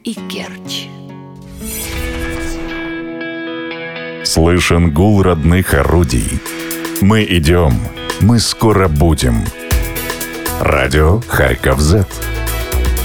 и Керчь. Слышен гул родных орудий. Мы идем, мы скоро будем. Радио Харьков-З.